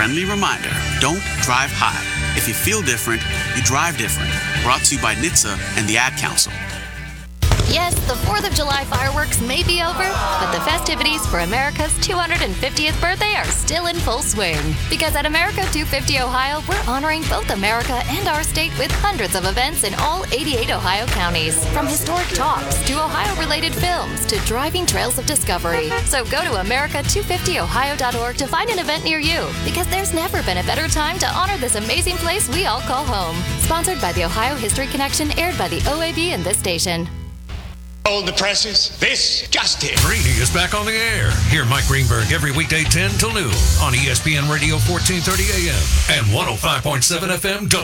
friendly reminder, don't drive high. If you feel different, you drive different. Brought to you by NHTSA and the Ad Council. Yes, the 4th of July fireworks may be over, but the festivities for America's 250th birthday are still in full swing. Because at America 250 Ohio, we're honoring both America and our state with hundreds of events in all 88 Ohio counties. From historic talks to Ohio-related films to driving trails of discovery. So go to America250Ohio.org to find an event near you, because there's never been a better time to honor this amazing place we all call home. Sponsored by the Ohio History Connection, aired by the OAB and this station. Hold the presses. This just in. Greeny is back on the air. Hear Mike Greenberg every weekday 10 till noon on ESPN Radio 1430 AM and 105.7 FM